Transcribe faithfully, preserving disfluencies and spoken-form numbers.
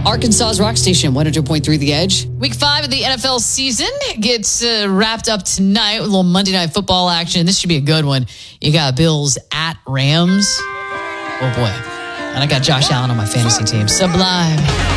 Arkansas's Rock Station, one hundred point three The Edge. Week five of the N F L season gets uh, wrapped up tonight with a little Monday Night Football action. This should be a good one. You got Bills at Rams. Oh, boy. And I got Josh Allen on my fantasy team. Sublime.